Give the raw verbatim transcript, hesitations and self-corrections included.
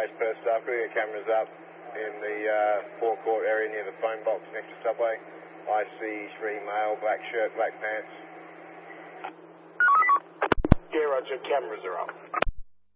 base per staff. Putting the cameras up in the uh, forecourt area near the phone box next to Subway. I see three male, black shirt, black pants. Yeah, Roger, cameras are up.